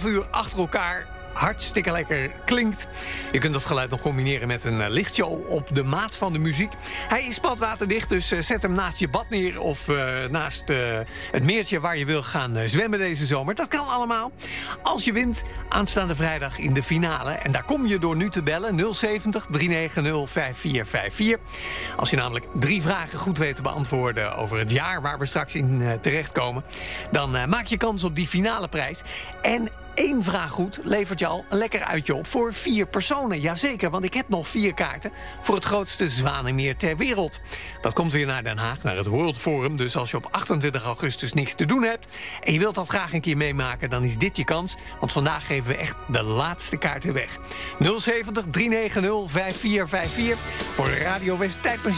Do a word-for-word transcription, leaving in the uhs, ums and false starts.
twaalf uur achter elkaar hartstikke lekker klinkt. Je kunt dat geluid nog combineren met een uh, lichtshow op de maat van de muziek. Hij is badwaterdicht, dus uh, zet hem naast je bad neer of uh, naast uh, het meertje waar je wil gaan uh, zwemmen deze zomer. Dat kan allemaal. Als je wint, aanstaande vrijdag in de finale. En daar kom je door nu te bellen nul zeventig, drie negen nul, vijf vier vijf vier. Als je namelijk drie vragen goed weet te beantwoorden over het jaar waar we straks in uh, terechtkomen, dan uh, maak je kans op die finale prijs. En Eén vraag goed levert je al een lekker uitje op voor vier personen. Jazeker, want ik heb nog vier kaarten voor het grootste zwanenmeer ter wereld. Dat komt weer naar Den Haag, naar het World Forum. Dus als je op achtentwintig augustus niks te doen hebt en je wilt dat graag een keer meemaken, dan is dit je kans. Want vandaag geven we echt de laatste kaarten weg. nul zeventig, drie negen nul, vijf vier vijf vier voor Radio West Tijdmachine.